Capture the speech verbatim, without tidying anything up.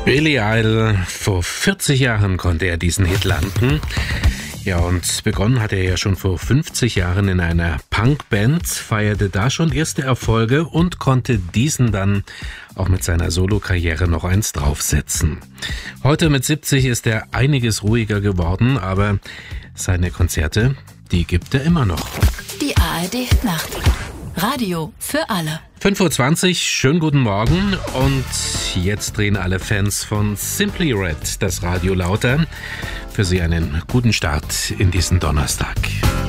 Billy Idol, vor vierzig Jahren konnte er diesen Hit landen. Ja, und begonnen hat er ja schon vor fünfzig Jahren in einer Punkband, feierte da schon erste Erfolge und konnte diesen dann auch mit seiner Solokarriere noch eins draufsetzen. Heute mit siebzig ist er einiges ruhiger geworden, aber seine Konzerte, die gibt er immer noch. Die A R D-Nacht. Radio für alle. fünf Uhr zwanzig, schönen guten Morgen und jetzt drehen alle Fans von Simply Red das Radio lauter. Für Sie einen guten Start in diesen Donnerstag.